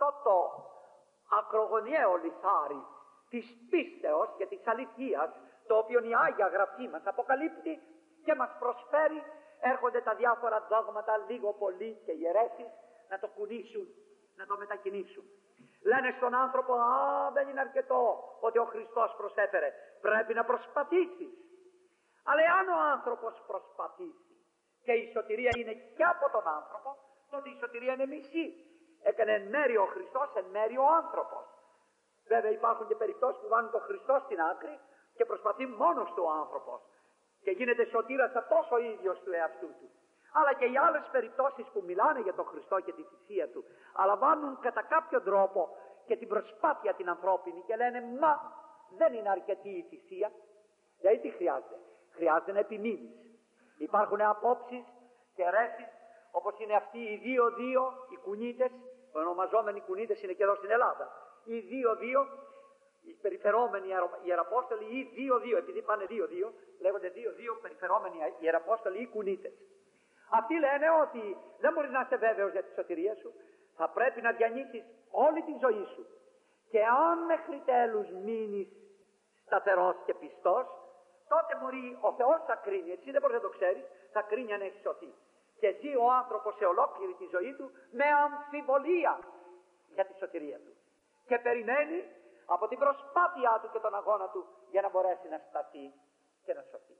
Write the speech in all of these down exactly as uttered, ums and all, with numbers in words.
αυτό το ακρογωνιαίο λιθάρι της πίστεως και της αληθείας, το οποίο η Άγια Γραφή μας αποκαλύπτει και μας προσφέρει, έρχονται τα διάφορα δόγματα λίγο πολύ και οι αιρέσεις να το κουνήσουν, να το μετακινήσουν. Λένε στον άνθρωπο, α, δεν είναι αρκετό ότι ο Χριστός προσέφερε, πρέπει να προσπαθήσεις. Αλλά αν ο άνθρωπος προσπαθήσει και η σωτηρία είναι και από τον άνθρωπο, τότε η σωτηρία είναι μισή. Έκανε εν μέρει ο Χριστός, εν μέρει ο άνθρωπος. Βέβαια υπάρχουν και περιπτώσεις που βάνουν τον Χριστό στην άκρη και προσπαθεί μόνος του ο άνθρωπος και γίνεται σωτήρας αυτός ο ίδιος του εαυτού του. Αλλά και οι άλλες περιπτώσεις που μιλάνε για τον Χριστό και τη θυσία του, αλλά βάνουν κατά κάποιο τρόπο και την προσπάθεια την ανθρώπινη και λένε, μα δεν είναι αρκετή η θυσία. Δηλαδή τι χρειάζεται? Χρειάζεται να επιμείνεις. Υπάρχουν απόψεις και αιρέσεις, όπως είναι αυτοί οι δύο-δύο, οι κουνίτες, οι ονομαζόμενοι κουνίτες είναι και εδώ στην Ελλάδα. Οι δύο-δύο, οι περιφερόμενοι ιεραπόστολοι ή δύο-δύο, επειδή πάνε δύο-δύο, λέγονται δύο-δύο περιφερόμενοι ιεραπόστολοι ή κουνίτες. Αυτοί λένε ότι δεν μπορείς να είσαι βέβαιος για τη σωτηρία σου, θα πρέπει να διανύσεις όλη τη ζωή σου. Και αν μέχρι τέλους μείνεις σταθερός και πιστός, τότε μπορεί ο Θεός θα κρίνει, εσύ δεν μπορείς να το ξέρεις, θα κρίνει αν έχει σωθεί. Και ζει ο άνθρωπος σε ολόκληρη τη ζωή του με αμφιβολία για τη σωτηρία του. Και περιμένει από την προσπάθειά του και τον αγώνα του για να μπορέσει να σταθεί και να σωθεί.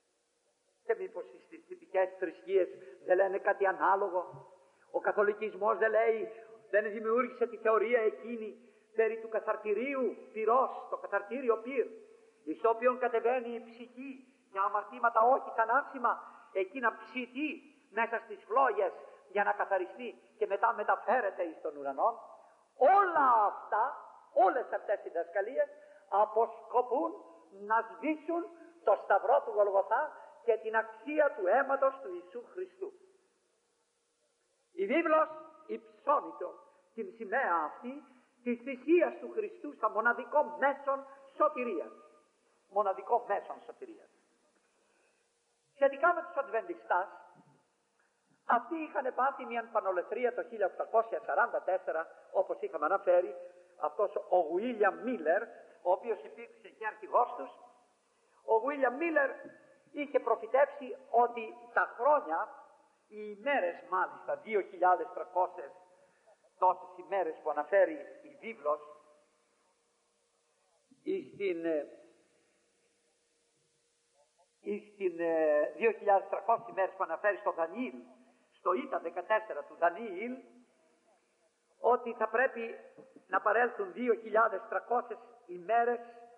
Και μήπως στις τυπικές θρησκείες δεν λένε κάτι ανάλογο? Ο καθολικισμός δεν λέει, δεν δημιούργησε τη θεωρία εκείνη περί του καθαρτηρίου πυρός, το καθαρτήριο πυρ, εις το οποίον κατεβαίνει η ψυχή για αμαρτήματα όχι θανάσιμα, εκεί να ψηθεί μέσα στις φλόγες για να καθαριστεί και μετά μεταφέρεται εις τον ουρανό. Όλα αυτά, όλες αυτές οι διδασκαλίες αποσκοπούν να σβήσουν το σταυρό του Γολγοθά και την αξία του αίματος του Ιησού Χριστού. Η βίβλος υψώνει το την σημαία αυτή της θυσίας του Χριστού σαν μοναδικό μέσον σωτηρίας. Μοναδικό μέσον σωτηρίας. Σχετικά με τους Αντβεντιστάς, αυτοί είχαν πάθει μια πανολεθρία το χίλια οκτακόσια σαράντα τέσσερα, όπως είχαμε αναφέρει, αυτός ο Γουίλιαμ Μίλερ, ο οποίος υπήρξε και αρχηγός τους. Ο Γουίλιαμ Μίλερ είχε προφητεύσει ότι τα χρόνια, οι ημέρες μάλιστα, δύο χιλιάδες τριακόσιες τόσες ημέρες που αναφέρει η βίβλος, στην, στην δύο χιλιάδες τριακόσιες ημέρες που αναφέρει στο Δανιήλ, στο Ήτα δεκατέσσερα του Δανιήλ, ότι θα πρέπει να παρέλθουν δύο χιλιάδες τριακόσιες ημέρες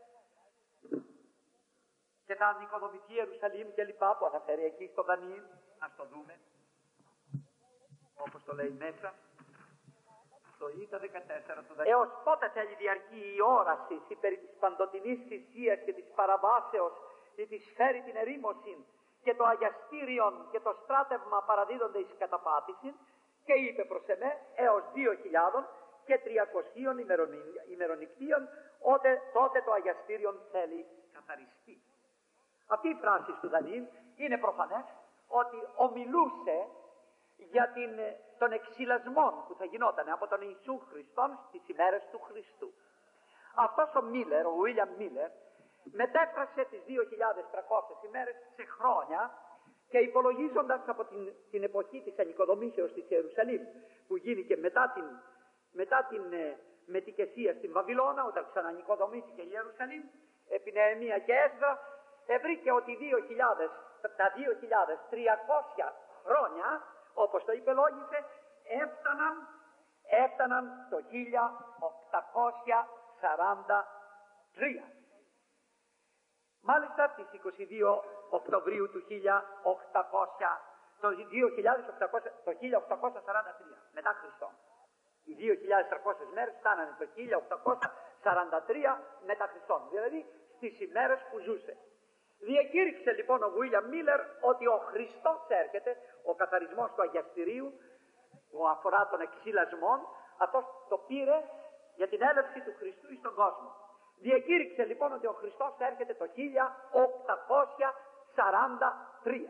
και θα ανοικοδομηθεί η Ιερουσαλήμ και λοιπά, που αναφέρει εκεί στο Δανιήλ. Ας το δούμε όπως το λέει μέσα στο Ήτα δεκατέσσερα του Δανιήλ. Έως πότε θέλει διαρκεί η όραση περί της παντοτινής θυσίας και της παραβάσεως ή της φέρει την ερήμωση και το αγιαστήριον και το στράτευμα παραδίδονται εις καταπάτηση, και είπε προς εμέ έως δύο χιλιάδες και τριακοσίων ημερονικτίων, ότε τότε το αγιαστήριον θέλει καθαριστεί. Αυτή η φράση του Δανιήλ είναι προφανές ότι ομιλούσε για την, τον εξυλασμό που θα γινόταν από τον Ιησού Χριστόν στις ημέρες του Χριστού. Αυτός ο Μίλερ, ο Βίλιαμ Μίλερ, μετέφρασε τις δύο χιλιάδες τριακόσιες ημέρες σε χρόνια και υπολογίζοντας από την, την εποχή της ανοικοδομήσεως της Ιερουσαλήμ, που γίνηκε μετά την, μετά την ε, μετικεσία στην Βαβυλώνα, όταν ξανανοικοδομήθηκε η Ιερουσαλήμ επί Νεεμία και Έσδρα, βρήκε ότι δύο χιλιάδες, τα δύο χιλιάδες τριακόσια χρόνια, όπως το υπελόγισε, έφταναν, έφταναν το χίλια οκτακόσια σαράντα τρία. Μάλιστα τις είκοσι δύο Οκτωβρίου του χίλια οκτακόσια, το, το χίλια οκτακόσια σαράντα τρία μετά Χριστόν. Οι δύο χιλιάδες τριακόσιες μέρες φτάνανε το χίλια οκτακόσια σαράντα τρία μετά Χριστόν, δηλαδή στις ημέρες που ζούσε. Διακήρυξε λοιπόν ο Βίλιαμ Μίλερ ότι ο Χριστός έρχεται, ο καθαρισμός του αγιαστηρίου που αφορά τον εξυλασμό, αυτός το πήρε για την έλευση του Χριστού στον κόσμο. Διακήρυξε λοιπόν ότι ο Χριστός έρχεται το χίλια οκτακόσια σαράντα τρία.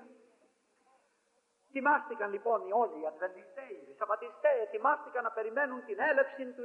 Ετοιμάστηκαν λοιπόν οι όλοι οι Αδβεντιστές, οι Σαββατιστές, ετοιμάστηκαν να περιμένουν την έλευση του